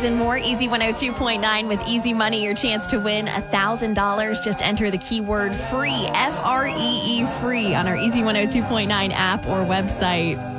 and more. Easy 102.9 with Easy Money, your chance to win $1,000. Just enter the keyword free, FREE free, on our Easy 102.9 app or website.